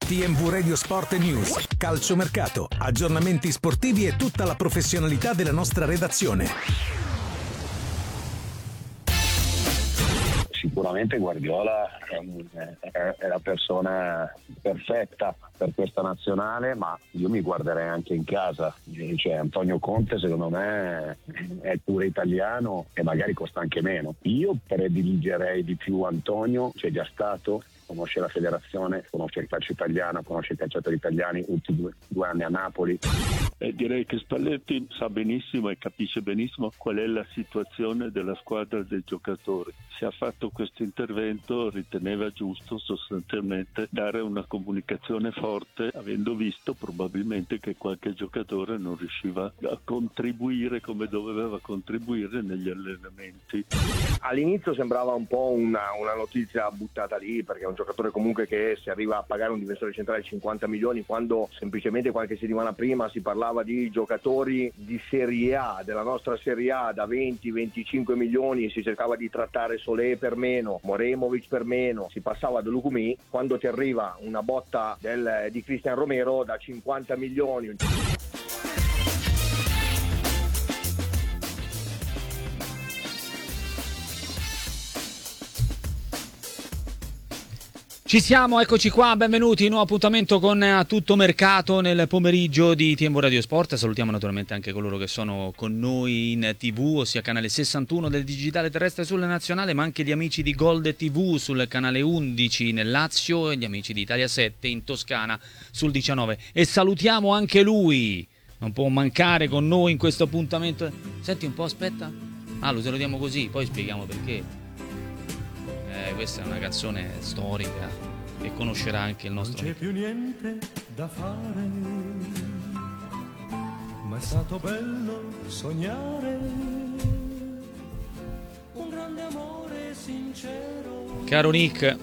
TMV Radio Sport News, calciomercato, aggiornamenti sportivi e tutta la professionalità della nostra redazione. Sicuramente Guardiola è la persona perfetta per questa nazionale, ma io mi guarderei anche in casa. Cioè, Antonio Conte secondo me è pure italiano e magari costa anche meno. Io prediligerei di più Antonio, c'è già stato, conosce la federazione, conosce il calcio italiano, conosce i calciatori italiani, ultimi due anni a Napoli. Direi che Spalletti sa benissimo e capisce benissimo qual è la situazione della squadra dei giocatori. Se ha fatto questo intervento riteneva giusto sostanzialmente dare una comunicazione forte, avendo visto probabilmente che qualche giocatore non riusciva a contribuire come doveva contribuire negli allenamenti. All'inizio sembrava un po' una notizia buttata lì, perché è un giocatore comunque che se arriva a pagare un difensore centrale 50 milioni, quando semplicemente qualche settimana prima si parlava di giocatori di Serie A, della nostra Serie A, da 20-25 milioni, si cercava di trattare Solé per meno, Moremovic per meno, si passava da Lucumí. Quando ti arriva una botta di Cristian Romero da 50 milioni. Ci siamo, eccoci qua, benvenuti, nuovo appuntamento con A Tutto Mercato nel pomeriggio di TMV Radio Sport. Salutiamo naturalmente anche coloro che sono con noi in TV, ossia canale 61 del digitale terrestre sulle nazionale, ma anche gli amici di Gold TV sul canale 11 nel Lazio e gli amici di Italia 7 in Toscana sul 19. E salutiamo anche lui, non può mancare con noi in questo appuntamento. Senti un po', aspetta. Lo salutiamo così, poi spieghiamo perché. Questa è una canzone storica che conoscerà anche il nostro. Non c'è più niente da fare, ma è stato bello sognare un grande amore sincero. Caro Nick,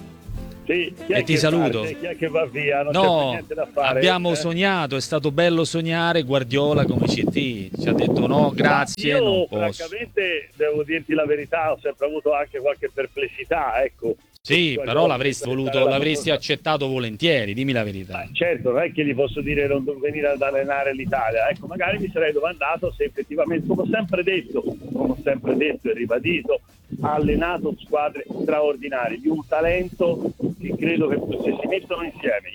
Sì, e ti saluto. Chi è che va via? Non No, c'è niente da fare. abbiamo sognato, è stato bello sognare. Guardiola come CT ci ha detto no, grazie, io, non posso. francamente, devo dirti la verità, ho sempre avuto anche qualche perplessità, ecco. Sì, però l'avresti accettato volentieri, dimmi la verità. Certo, non è che gli posso dire non venire ad allenare l'Italia, ecco, magari mi sarei domandato se effettivamente, come ho sempre detto e ribadito, ha allenato squadre straordinarie, di un talento che credo che se si mettono insieme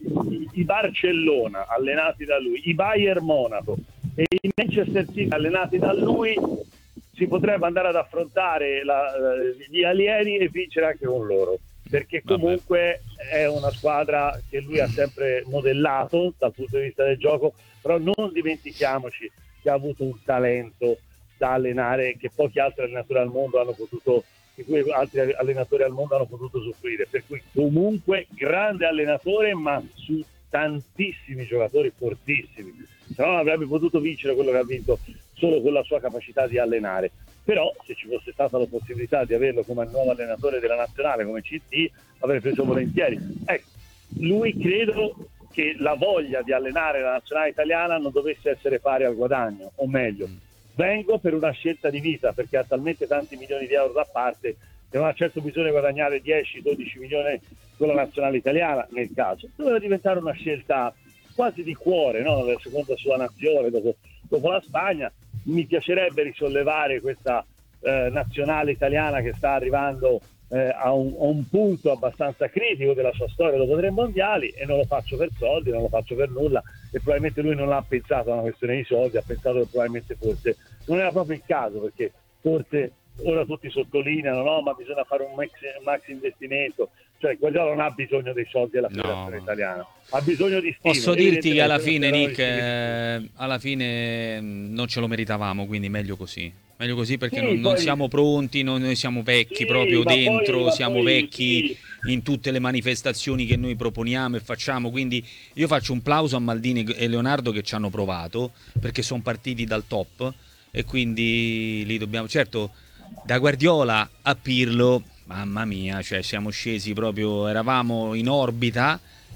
i Barcellona allenati da lui, i Bayern Monaco e i Manchester City allenati da lui, si potrebbe andare ad affrontare gli alieni e vincere anche con loro, perché comunque è una squadra che lui ha sempre modellato dal punto di vista del gioco, però non dimentichiamoci che ha avuto un talento da allenare che pochi altri allenatori al mondo hanno potuto, di cui altri allenatori al mondo hanno potuto soffrire, per cui comunque grande allenatore, ma su tantissimi giocatori fortissimi, se no avrebbe potuto vincere quello che ha vinto solo con la sua capacità di allenare. Però se ci fosse stata la possibilità di averlo come nuovo allenatore della nazionale, come CT, avrei preso volentieri. Ecco, lui credo che la voglia di allenare la nazionale italiana non dovesse essere pari al guadagno, o meglio, vengo per una scelta di vita, perché ha talmente tanti milioni di euro da parte che non ha certo bisogno di guadagnare 10-12 milioni con la nazionale italiana, nel caso. Doveva diventare una scelta quasi di cuore, no? La seconda sua nazione dopo la Spagna. Mi piacerebbe risollevare questa nazionale italiana che sta arrivando a un punto abbastanza critico della sua storia dopo 3 mondiali, e non lo faccio per soldi, non lo faccio per nulla, e probabilmente lui non ha pensato a una questione di soldi, ha pensato che probabilmente forse non era proprio il caso, perché forse ora tutti sottolineano no, ma bisogna fare un max investimento. Cioè Guardiola non ha bisogno dei soldi della federazione italiana, ha bisogno di stime. Posso dirti che alla fine, Nick, alla fine non ce lo meritavamo, quindi meglio così perché non siamo pronti, noi siamo vecchi proprio dentro, siamo vecchi in tutte le manifestazioni che noi proponiamo e facciamo, quindi io faccio un plauso a Maldini e Leonardo che ci hanno provato, perché sono partiti dal top e quindi li dobbiamo, certo, da Guardiola a Pirlo. Mamma mia, cioè siamo scesi proprio, eravamo in orbita,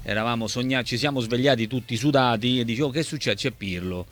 ci siamo svegliati tutti sudati e dicevo che succede? C'è Pirlo.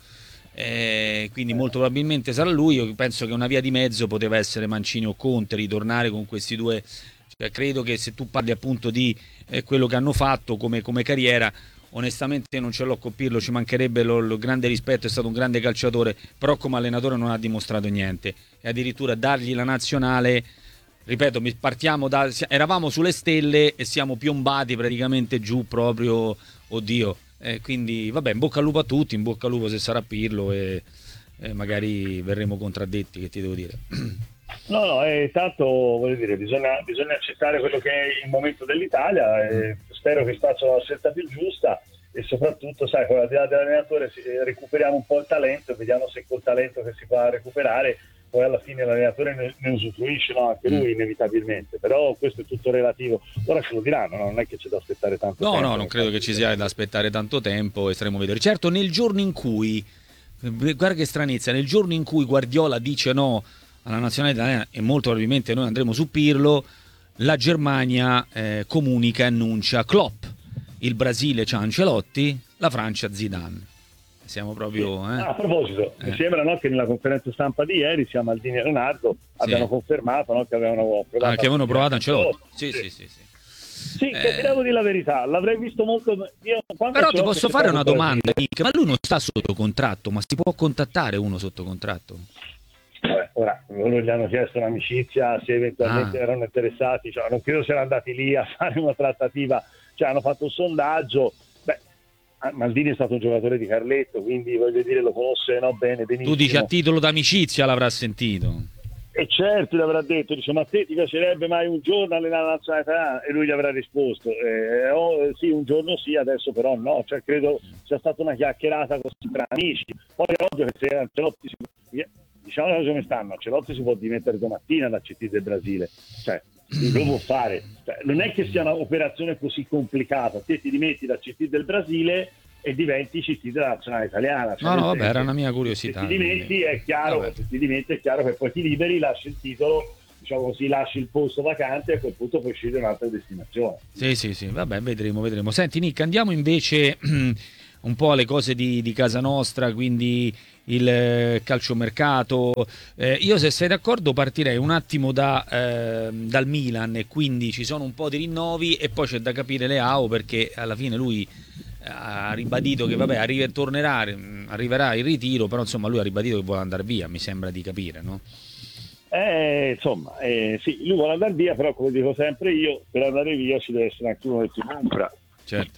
Quindi molto probabilmente sarà lui. Io penso che una via di mezzo poteva essere Mancini o Conte, ritornare con questi due Cioè, credo che se tu parli appunto di quello che hanno fatto come carriera, onestamente non ce l'ho con Pirlo, ci mancherebbe, lo grande rispetto, è stato un grande calciatore, però come allenatore non ha dimostrato niente, e addirittura dargli la nazionale, ripeto, eravamo sulle stelle e siamo piombati praticamente giù proprio, oddio, quindi vabbè, in bocca al lupo a tutti, in bocca al lupo se sarà Pirlo, e magari verremo contraddetti, che ti devo dire. No, tanto voglio dire, bisogna accettare quello che è il momento dell'Italia, e spero che faccia la scelta più giusta, e soprattutto, sai, con la dell'allenatore recuperiamo un po' il talento e vediamo se col talento che si può recuperare poi alla fine l'allenatore ne usufruisce, no? Anche lui inevitabilmente, però questo è tutto relativo. Ora ce lo diranno, no? Non è che c'è da aspettare tanto tempo. No, non credo che ci sia da aspettare tanto tempo, e staremo a vedere. Certo, nel giorno in cui, guarda che stranezza, nel giorno in cui Guardiola dice no alla nazionale italiana, e molto probabilmente noi andremo su Pirlo, la Germania comunica e annuncia Klopp, il Brasile c'ha Ancelotti, la Francia Zidane. Siamo proprio... A proposito, mi sembra, no, che nella conferenza stampa di ieri sia Maldini e Leonardo abbiano confermato, no, che avevano provato Ancelotti. Sì. Sì, che devo dire la verità, l'avrei visto molto... Però ti posso fare una domanda, Nick, ma lui non sta sotto contratto, ma si può contattare uno sotto contratto? Ora, loro gli hanno chiesto un'amicizia, se eventualmente erano interessati, cioè, non credo siano andati lì a fare una trattativa, cioè hanno fatto un sondaggio. Maldini è stato un giocatore di Carletto, quindi voglio dire, lo conosce, no, bene, benissimo. Tu dici a titolo d'amicizia l'avrà sentito? E certo, gli avrà detto, dice, ma a te ti piacerebbe mai un giorno allenare la nazionale italiana? E lui gli avrà risposto, sì, un giorno sì, adesso però no, cioè credo sia stata una chiacchierata così tra amici. Poi è ovvio che se Ancelotti diciamo come stanno, Ancelotti si può dimettere domattina da CT del Brasile, cioè lo può fare, cioè, non è che sia un'operazione così complicata, te ti dimetti da CT del Brasile e diventi CT della nazionale italiana, cioè, no, vabbè, era una mia curiosità. Se ti dimetti è chiaro, è chiaro che poi ti liberi, lasci il titolo, diciamo così, lasci il posto vacante, e a quel punto puoi scegliere un'altra destinazione. Sì, vabbè, vedremo. Senti Nick, andiamo invece un po' alle cose di casa nostra, quindi il calciomercato. Io, se sei d'accordo, partirei un attimo dal Milan, e quindi ci sono un po' di rinnovi, e poi c'è da capire Leao, perché alla fine lui ha ribadito che vabbè, arriverà il ritiro, però insomma lui ha ribadito che vuole andare via, mi sembra di capire, no? Sì, lui vuole andare via, però come dico sempre io, per andare via ci deve essere anche uno che ti compra. Certo.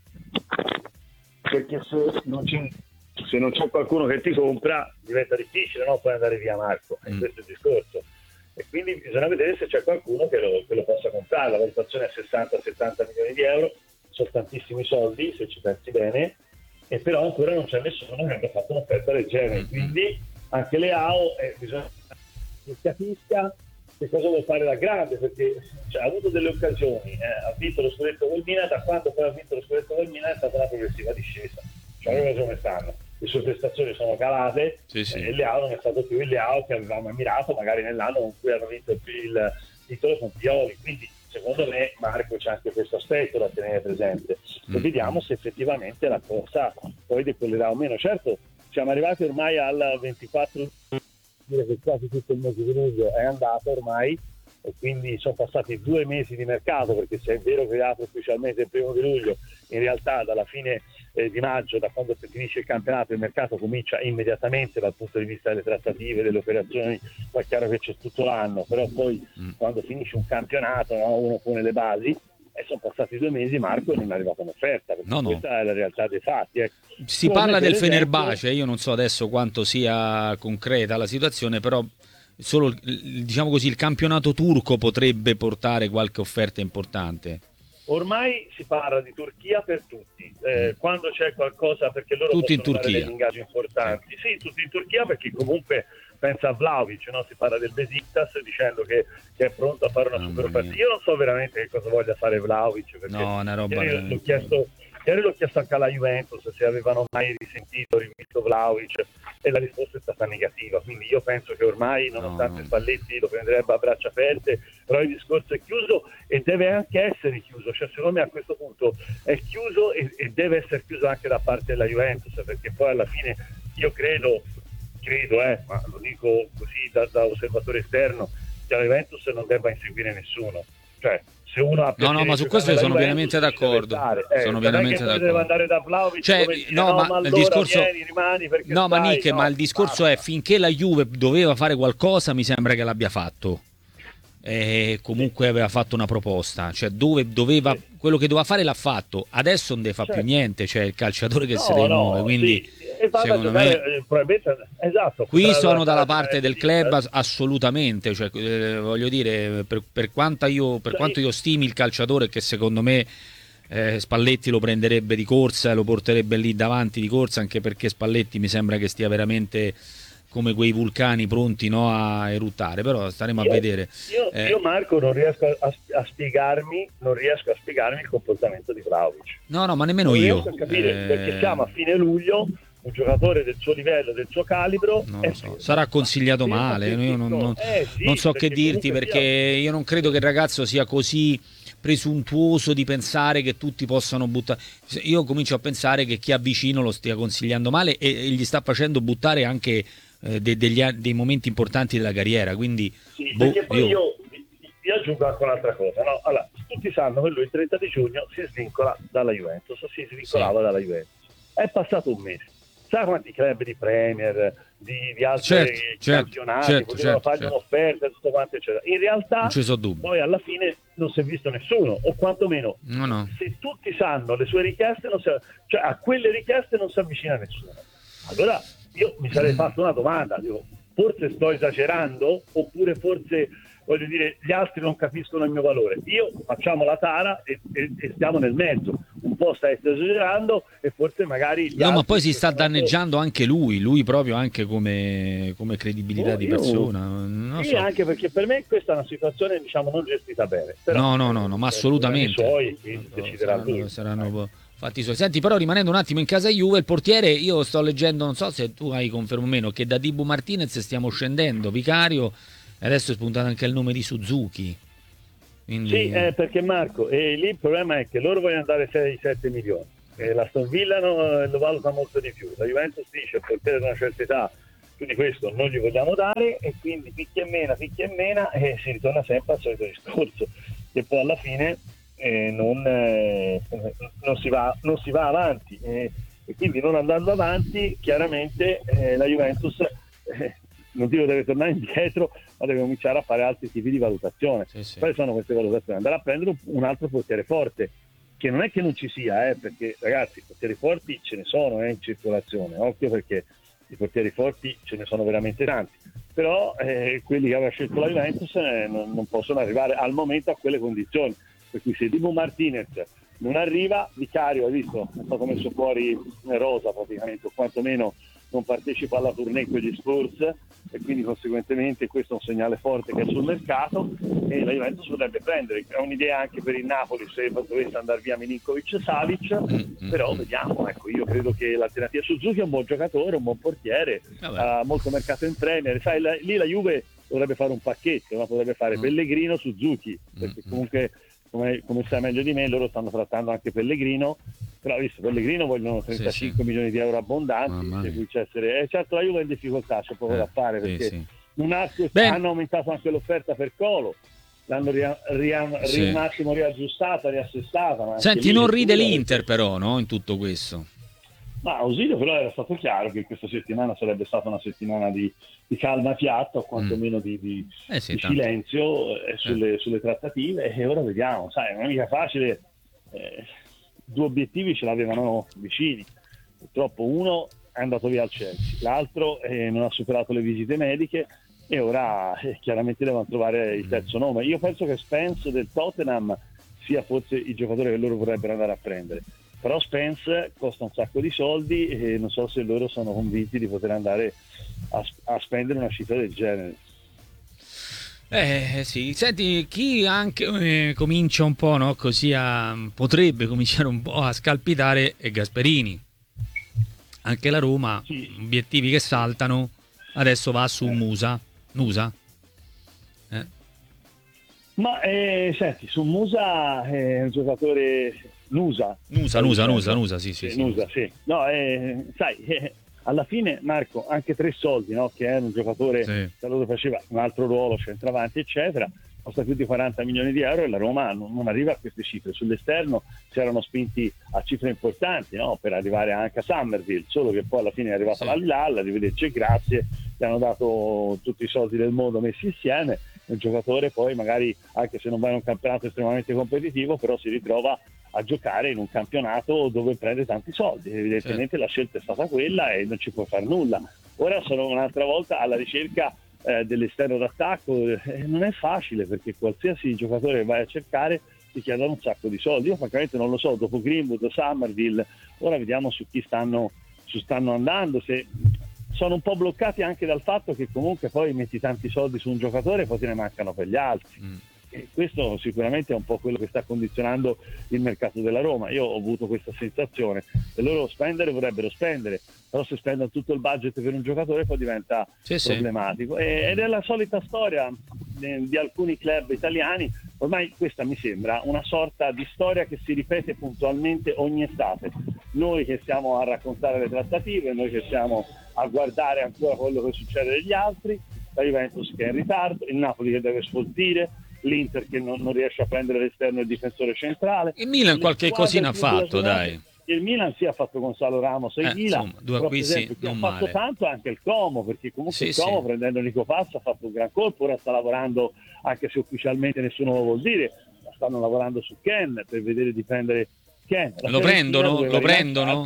Perché se non c'è qualcuno che ti compra diventa difficile, no? Poi andare via, Marco, è questo il discorso, e quindi bisogna vedere se c'è qualcuno che lo possa comprare. La valutazione è 60-70 milioni di euro, sono tantissimi soldi se ci pensi bene, e però ancora non c'è nessuno che abbia fatto un'offerta del genere, quindi anche Leao bisogna che capisca che cosa vuole fare da grande, perché ha avuto delle occasioni, ha vinto lo scudetto col Milan, da quando poi ha vinto lo scudetto col Milan è stata una progressiva discesa, cioè come stanno, le sue prestazioni sono calate, e Leao non è stato più il Leao che avevamo ammirato magari nell'anno con cui hanno vinto il titolo con Pioli, quindi secondo me, Marco, c'è anche questo aspetto da tenere presente, e vediamo se effettivamente la corsa poi decollerà o meno. Certo, siamo arrivati ormai al 24, dire che quasi tutto il mese di luglio è andato ormai, e quindi sono passati 2 mesi di mercato, perché se è vero che è dato ufficialmente il 1° di luglio, in realtà dalla fine di maggio, da quando si finisce il campionato, il mercato comincia immediatamente dal punto di vista delle trattative, delle operazioni. Poi è chiaro che c'è tutto l'anno, però poi quando finisce un campionato, no, uno pone le basi, e sono passati 2 mesi, Marco, e non è arrivata un'offerta, perché questa è la realtà dei fatti. Si parla del Fenerbahce, io non so adesso quanto sia concreta la situazione, però solo, diciamo così, il campionato turco potrebbe portare qualche offerta importante. Ormai si parla di Turchia per tutti, quando c'è qualcosa, perché loro tutti possono in Turchia, dare degli ingaggi importanti. Sì, tutti in Turchia, perché comunque pensa a Vlahovic, no? Si parla del Besiktas dicendo che è pronto a fare una super offerta. Io non so veramente che cosa voglia fare Vlahovic, perché una roba ieri l'ho chiesto anche alla Juventus se avevano mai rivisto Vlahovic, e la risposta è stata negativa, quindi io penso che ormai, nonostante Spalletti lo prenderebbe a braccia aperte, però il discorso è chiuso, e deve anche essere chiuso, cioè secondo me a questo punto è chiuso, e deve essere chiuso anche da parte della Juventus, perché poi alla fine io credo, ma lo dico così da osservatore esterno, che la Juventus non debba inseguire nessuno, cioè se uno ha No, ma su questo io sono pienamente d'accordo. Sono pienamente d'accordo. Deve andare da Vlahovic, cioè, no, ma il allora discorso vieni, rimani perché no, ma stai, Nick, ma il discorso è finché la Juve doveva fare qualcosa, mi sembra che l'abbia fatto. Comunque aveva fatto una proposta, cioè doveva quello che doveva fare l'ha fatto, adesso non deve fare più niente, cioè il calciatore che se ne muove, quindi secondo me probabilmente esatto, qui sono dalla parte del club assolutamente, cioè, voglio dire per quanto io stimi il calciatore, che secondo me Spalletti lo prenderebbe di corsa e lo porterebbe lì davanti di corsa, anche perché Spalletti mi sembra che stia veramente come quei vulcani pronti, no, a eruttare, però staremo a vedere. Io Marco non riesco a spiegarmi il comportamento di Vlahovic. No, ma nemmeno non io. Non riesco a capire, perché siamo a fine luglio, un giocatore del suo livello, del suo calibro, non lo so. Sarà consigliato male, io non so che dirti, perché io non credo che il ragazzo sia così presuntuoso di pensare che tutti possano buttare. Io comincio a pensare che chi ha vicino lo stia consigliando male e gli sta facendo buttare anche dei momenti importanti della carriera, quindi perché poi io aggiungo anche un'altra cosa, no? Allora, tutti sanno che lui il 30 di giugno si svincola dalla Juventus, si svincolava dalla Juventus, è passato un mese, sa quanti club di Premier, di altri campionati potevano fargli un'offerta, tutto quanto eccetera. In realtà poi alla fine non si è visto nessuno, o quantomeno se tutti sanno le sue richieste, cioè a quelle richieste non si avvicina nessuno. Allora io mi sarei fatto una domanda, dico, forse sto esagerando, oppure forse, voglio dire, gli altri non capiscono il mio valore. Io facciamo la tara e stiamo nel mezzo, un po' stai esagerando e forse magari ma poi si sta danneggiando anche lui proprio anche come credibilità di persona. Non so. Anche perché per me questa è una situazione, diciamo, non gestita bene. Però, no, ma assolutamente. Saranno fatti suoi. Senti, però rimanendo un attimo in casa Juve, il portiere, io sto leggendo, non so se tu hai conferma o meno, che da Dibu Martinez stiamo scendendo, Vicario, e adesso è spuntato anche il nome di Suzuki. Quindi... Sì, perché Marco, lì il problema è che loro vogliono andare 6-7 milioni, la Aston Villa lo valuta molto di più, la Juventus dice il portiere di una certa età, quindi questo non gli vogliamo dare, e quindi picchia e mena, e si ritorna sempre al solito discorso, che poi alla fine non si va avanti, e quindi non andando avanti chiaramente la Juventus non dico deve tornare indietro, ma deve cominciare a fare altri tipi di valutazione. Quali sono queste valutazioni? Andare a prendere un altro portiere forte, che non è che non ci sia, perché ragazzi, portieri forti ce ne sono in circolazione, occhio, perché i portieri forti ce ne sono veramente tanti, però quelli che aveva scelto la Juventus non possono arrivare al momento a quelle condizioni, per cui se Dibu Martinez non arriva, Vicario, hai visto, è stato messo fuori rosa praticamente, o quantomeno non partecipa alla tournée con gli Spurs, e quindi conseguentemente questo è un segnale forte che è sul mercato, e la Juventus potrebbe prendere. È un'idea anche per il Napoli se dovesse andare via Milinkovic e Savic, però vediamo, ecco, io credo che l'alternativa Suzuki è un buon giocatore, un buon portiere, ha molto mercato in Premier, sai, lì la Juve dovrebbe fare un pacchetto, no? Potrebbe fare Pellegrino, Suzuki, perché comunque come sai meglio di me, loro stanno trattando anche Pellegrino, però visto Pellegrino vogliono 35 milioni di euro abbondanti, certo la Juve è in difficoltà, c'è poco da fare, perché hanno aumentato anche l'offerta per Colo, l'hanno un attimo riaggiustata, riassestata. Ma senti, non ride l'Inter però, no, in tutto questo? Ma Ausilio però era stato chiaro che questa settimana sarebbe stata una settimana di calma fiatta, o quantomeno di silenzio sulle trattative, e ora vediamo, sai, non è mica facile, due obiettivi ce l'avevano vicini, purtroppo uno è andato via al Chelsea, l'altro non ha superato le visite mediche, e ora chiaramente devono trovare il terzo nome. Io penso che Spence del Tottenham sia forse il giocatore che loro vorrebbero andare a prendere, però Spence costa un sacco di soldi e non so se loro sono convinti di poter andare a spendere una cifra del genere. Sì, senti, chi anche comincia un po', no, così potrebbe cominciare un po' a scalpitare è Gasperini. Anche la Roma, obiettivi che saltano, adesso va su Nusa. Ma senti, su Musa è un giocatore Nusa, sì. No, sai, alla fine Marco, anche Tre Soldi, no, che era un giocatore che allora faceva un altro ruolo, centravanti eccetera, costa più di 40 milioni di euro e la Roma non arriva a queste cifre. Sull'esterno si erano spinti a cifre importanti, no? Per arrivare anche a Summerville, solo che poi alla fine è arrivata l'Al-Hilal, arrivederci e grazie, ti hanno dato tutti i soldi del mondo messi insieme, un giocatore poi magari, anche se non va in un campionato estremamente competitivo, però si ritrova a giocare in un campionato dove prende tanti soldi. Evidentemente la scelta è stata quella e non ci può fare nulla. Ora sono un'altra volta alla ricerca dell'esterno d'attacco, non è facile, perché qualsiasi giocatore che vai a cercare ti chiedono un sacco di soldi. Io francamente non lo so, dopo Greenwood, Summerville, ora vediamo su chi stanno andando, se sono un po' bloccati anche dal fatto che comunque poi metti tanti soldi su un giocatore e poi te ne mancano per gli altri. E questo sicuramente è un po' quello che sta condizionando il mercato della Roma. Io ho avuto questa sensazione, e loro vorrebbero spendere, però se spendono tutto il budget per un giocatore poi diventa problematico. Ed è la solita storia di alcuni club italiani. Ormai questa mi sembra una sorta di storia che si ripete puntualmente ogni estate. Noi che stiamo a raccontare le trattative, noi che stiamo a guardare ancora quello che succede degli altri, la Juventus che è in ritardo, il Napoli che deve sfoltire, l'Inter che non riesce a prendere l'esterno e il difensore centrale. Il Milan qualche cosina ha fatto, dai. Il Milan si ha fatto Gonzalo Ramos e Ghila, insomma, due acquisti non ha fatto male. Tanto anche il Como, perché comunque il Como prendendo Nico Pazza ha fatto un gran colpo. Ora sta lavorando, anche se ufficialmente nessuno lo vuol dire, stanno lavorando su Ken per vedere di prendere Ken. Lo prendono?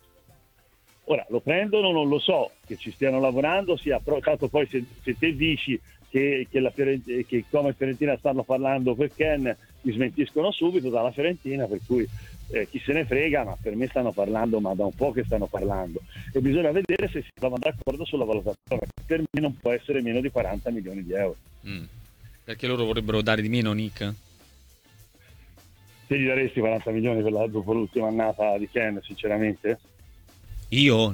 Ora lo prendono, non lo so, che ci stiano lavorando, tanto poi se te dici che come Fiorentina stanno parlando per Ken, mi smentiscono subito dalla Fiorentina, per cui chi se ne frega, ma per me stanno parlando, ma da un po' che stanno parlando, e bisogna vedere se si trovano d'accordo sulla valutazione. Per me non può essere meno di 40 milioni di euro. Perché loro vorrebbero dare di meno, Nick? Te gli daresti 40 milioni dopo l'ultima annata di Ken, sinceramente? Io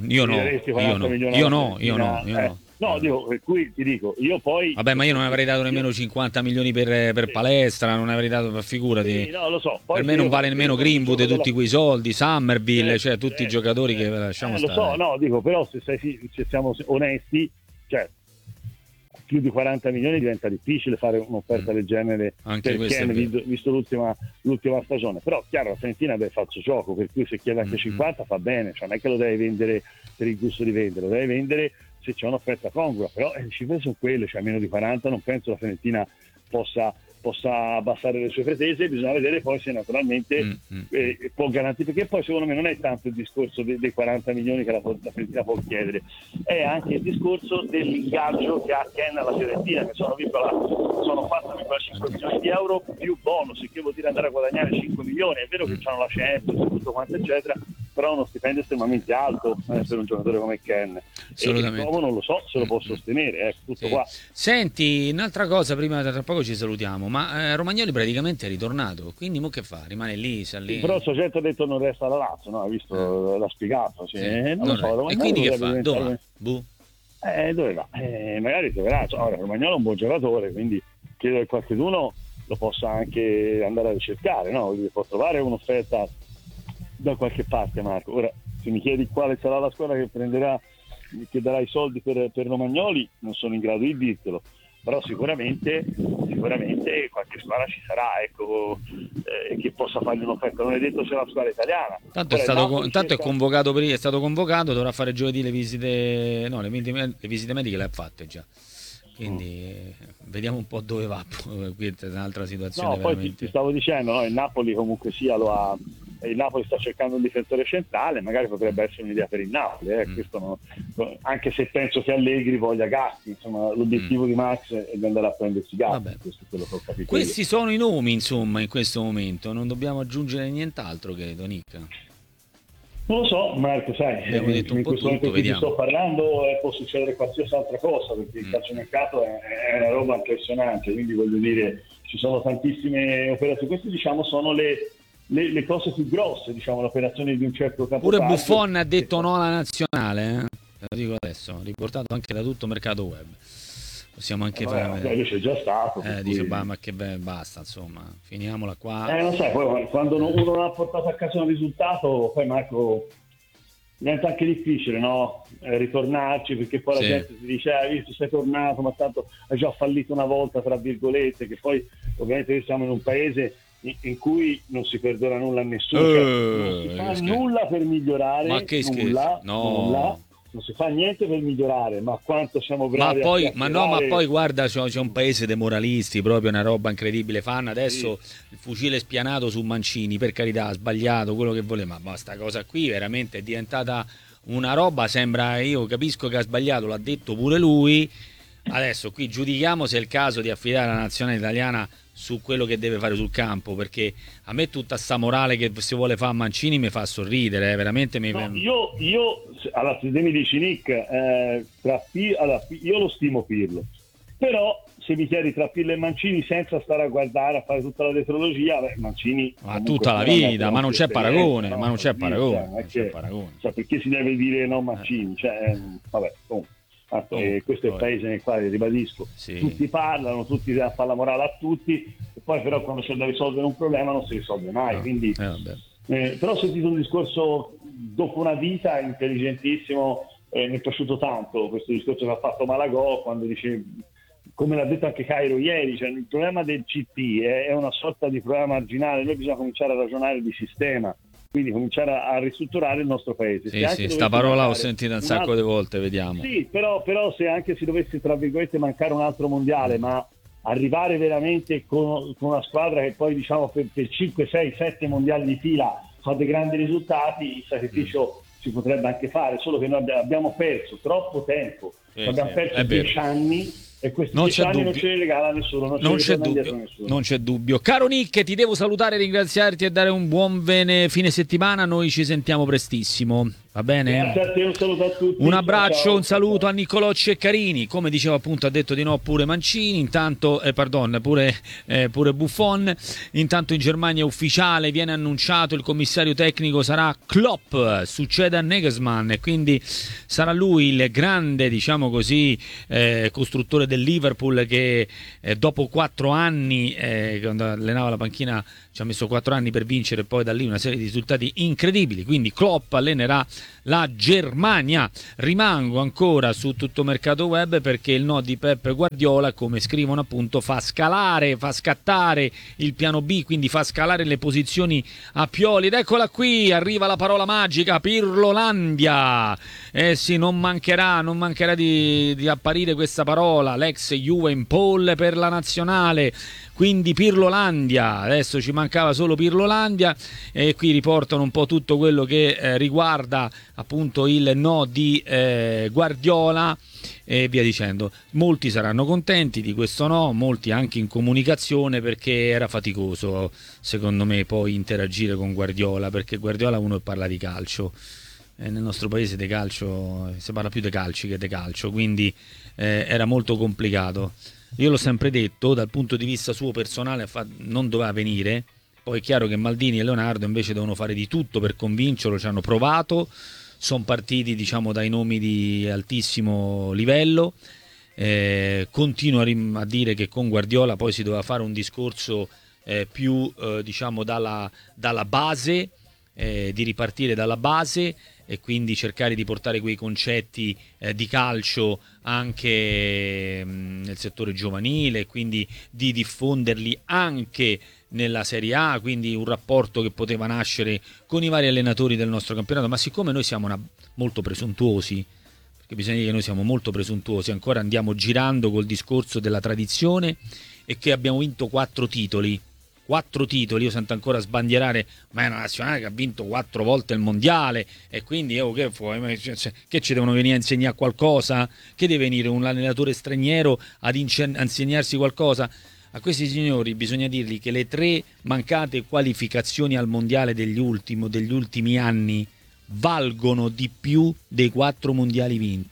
no. No, dico, per cui ti dico, io poi... Vabbè, ma io non avrei dato nemmeno 50 milioni per palestra, non avrei dato, figurati. Sì, no, lo so. Poi per me non vale nemmeno Greenwood, tutti quei soldi, Summerville, cioè tutti i giocatori che lasciamo stare. Lo so, no, dico, però se siamo onesti, cioè, più di 40 milioni diventa difficile fare un'offerta del genere anche per Ken, visto l'ultima stagione. Però chiaro, la Fiorentina deve falso gioco, per cui se chiede anche 50 fa bene, cioè non è che lo deve vendere per il gusto di vendere, lo deve vendere se c'è un'offerta congrua. Però le cifre sono quelle, cioè meno di 40 non penso la Fiorentina possa abbassare le sue pretese. Bisogna vedere poi se naturalmente può garantire, perché poi secondo me non è tanto il discorso dei 40 milioni che la Fiorentina può chiedere, è anche il discorso dell'ingaggio che ha Ken alla Fiorentina, che sono 4,5 milioni di euro più bonus, che vuol dire andare a guadagnare 5 milioni. È vero che hanno la Champions e tutto quanto eccetera, però uno stipendio estremamente alto per un giocatore come Ken. Assolutamente. E non lo so se lo può sostenere, tutto qua. Senti, un'altra cosa, prima tra poco ci salutiamo, ma Romagnoli praticamente è ritornato, quindi mo che fa? Rimane lì, sa lì? Però il soggetto ha detto non resta alla Lazio, no? Hai visto, l'ha spiegato. Non lo so, e quindi che fa? Dove va? Dove va? Magari troverà. Ora, Romagnolo è un buon giocatore, quindi credo che qualcuno lo possa anche andare a ricercare, no? Quindi può trovare un'offerta da qualche parte, Marco. Ora, se mi chiedi quale sarà la squadra che darà i soldi per Romagnoli, non sono in grado di dirtelo, però sicuramente qualche squadra ci sarà, ecco, che possa fargli un'offerta. Non è detto sia la squadra italiana. Tanto è stato convocato, dovrà fare giovedì le visite mediche le ha fatte già. Quindi vediamo un po' dove va. Qui è un'altra situazione. No, poi ti stavo dicendo, no? Il Napoli comunque sia il Napoli sta cercando un difensore centrale, magari potrebbe essere un'idea per il Napoli, questo anche se penso che Allegri voglia Gatti, insomma l'obiettivo di Max è di andare a prendersi Gatti. Questo è quello che ho capito. Questi sono i nomi, insomma, in questo momento non dobbiamo aggiungere nient'altro, credo, Nick. Non lo so, Marco, sai, abbiamo detto un po' tutto, vediamo. Sto parlando, può succedere qualsiasi altra cosa, perché il calciomercato è una roba impressionante, quindi voglio dire, ci sono tantissime operazioni. Queste, diciamo, sono le cose più grosse, diciamo, le operazioni di un certo capotaggio. Pure Buffon ha detto no alla nazionale, lo dico adesso, riportato anche da tutto mercato web. Possiamo anche fare. C'è già stato. Dice, ma che basta, insomma, finiamola qua. Non sai, poi quando uno non ha portato a casa un risultato, poi Marco diventa anche difficile, no? Ritornarci, perché poi la gente si dice visto sei tornato ma tanto hai già fallito una volta, tra virgolette, che poi ovviamente siamo in un paese in cui non si perdona nulla a nessuno, non si fa nulla per migliorare, ma che nulla, non si fa niente per migliorare, ma quanto siamo bravi ma poi guarda, c'è un paese dei moralisti, proprio una roba incredibile. Fanno adesso il fucile spianato su Mancini, per carità, ha sbagliato quello che voleva, ma sta cosa qui veramente è diventata una roba, sembra, io capisco che ha sbagliato, l'ha detto pure lui. Adesso qui giudichiamo se è il caso di affidare la nazionale italiana su quello che deve fare sul campo, perché a me tutta sta morale che si vuole fare a Mancini mi fa sorridere, veramente io allora, se mi dici Nick, io lo stimo Pirlo, però se mi chiedi tra Pirlo e Mancini senza stare a guardare, a fare tutta la tetrologia, Mancini tutta la vita, ma non c'è paragone, ma non c'è paragone, cioè, perché si deve dire no Mancini, vabbè, comunque. Questo è il paese nel quale, ribadisco, tutti parlano, tutti fanno la morale a tutti, e poi però quando c'è da risolvere un problema non si risolve mai, quindi però ho sentito un discorso dopo una vita intelligentissimo, mi è piaciuto tanto questo discorso che ha fatto Malagò quando dice, come l'ha detto anche Cairo ieri, cioè il problema del CT è una sorta di problema marginale, noi bisogna cominciare a ragionare di sistema, quindi cominciare a ristrutturare il nostro paese. Sta parola ho sentito un sacco di volte, vediamo. Sì, però se anche si dovesse, tra virgolette, mancare un altro mondiale, ma arrivare veramente con una squadra che poi diciamo per 5, 6, 7 mondiali di fila fa dei grandi risultati, il sacrificio si potrebbe anche fare, solo che noi abbiamo perso troppo tempo, abbiamo perso 10 anni. E questi 10 anni non ce li regala nessuno, non c'è dubbio. Caro Nick, ti devo salutare, ringraziarti e dare un buon fine settimana. Noi ci sentiamo prestissimo, va bene? Grazie a te, un saluto a tutti. Un abbraccio, ciao. Un saluto a Niccolò Ceccarini. Come dicevo appunto, ha detto di no pure Mancini, intanto pure Buffon. Intanto in Germania è ufficiale, viene annunciato, il commissario tecnico sarà Klopp, succede a Nagelsmann e quindi sarà lui il grande, diciamo così, costruttore del Liverpool, che dopo 4 anni, quando allenava la panchina, ci ha messo 4 anni per vincere, poi da lì una serie di risultati incredibili. Quindi Klopp allenerà la Germania. Rimango ancora su Tutto Mercato Web perché il no di Pep Guardiola, come scrivono appunto, fa scattare il piano B, quindi fa scalare le posizioni a Pioli. Ed eccola qui, arriva la parola magica, Pirlolandia. Sì, non mancherà di apparire questa parola, l'ex Juve in pole per la nazionale. Quindi Pirlolandia, adesso ci mancava solo Pirlolandia, e qui riportano un po' tutto quello che riguarda appunto il no di Guardiola e via dicendo. Molti saranno contenti di questo no, molti anche in comunicazione, perché era faticoso secondo me poi interagire con Guardiola, perché Guardiola uno parla di calcio, nel nostro paese di calcio si parla più di calci che di calcio, quindi era molto complicato. Io l'ho sempre detto, dal punto di vista suo personale non doveva venire, poi è chiaro che Maldini e Leonardo invece devono fare di tutto per convincerlo, ci hanno provato, sono partiti diciamo dai nomi di altissimo livello, continuo a dire che con Guardiola poi si doveva fare un discorso più diciamo dalla base, di ripartire dalla base e quindi cercare di portare quei concetti di calcio anche nel settore giovanile, quindi di diffonderli anche nella Serie A, quindi un rapporto che poteva nascere con i vari allenatori del nostro campionato. Ma siccome noi siamo molto presuntuosi, perché bisogna dire che noi siamo molto presuntuosi, ancora andiamo girando col discorso della tradizione e che abbiamo vinto 4 titoli, io sento ancora sbandierare, ma è una nazionale che ha vinto 4 volte il mondiale, e quindi che ci devono venire a insegnare qualcosa? Che deve venire un allenatore straniero ad insegnarsi qualcosa? A questi signori bisogna dirgli che le 3 mancate qualificazioni al mondiale degli ultimi anni valgono di più dei 4 mondiali vinti.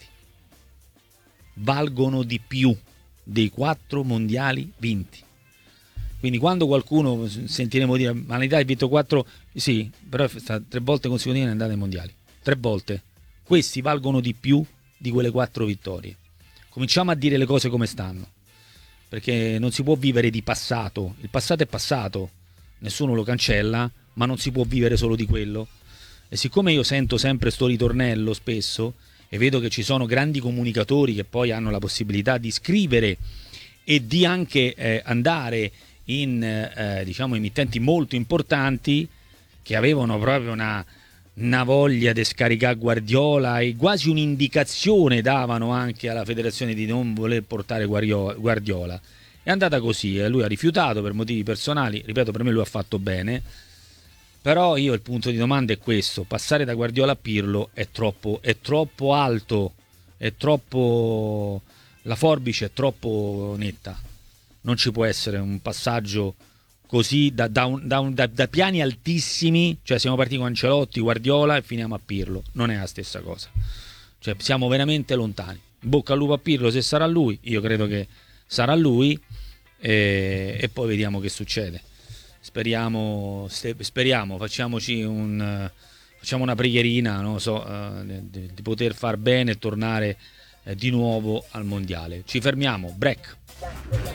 Valgono di più dei 4 mondiali vinti. Quindi quando qualcuno sentiremo dire ma l'Italia ha vinto 4, sì, però 3 volte consecutive è andata ai mondiali, 3 volte, questi valgono di più di quelle 4 vittorie. Cominciamo a dire le cose come stanno, perché non si può vivere di passato, il passato è passato, nessuno lo cancella, ma non si può vivere solo di quello. E siccome io sento sempre sto ritornello spesso e vedo che ci sono grandi comunicatori che poi hanno la possibilità di scrivere e di anche andare in diciamo emittenti molto importanti, che avevano proprio una voglia di scaricare Guardiola e quasi un'indicazione davano anche alla federazione di non voler portare Guardiola. È andata così, lui ha rifiutato per motivi personali, ripeto, per me lui ha fatto bene, però io il punto di domanda è questo: passare da Guardiola a Pirlo è troppo alto, è troppo, la forbice è troppo netta, non ci può essere un passaggio così da piani altissimi, cioè siamo partiti con Ancelotti, Guardiola e finiamo a Pirlo, non è la stessa cosa, cioè siamo veramente lontani. Bocca al lupo a Pirlo se sarà lui, io credo che sarà lui, e poi vediamo che succede. Speriamo, facciamo una preghierina, non so, di poter far bene e tornare di nuovo al mondiale. Ci fermiamo, break.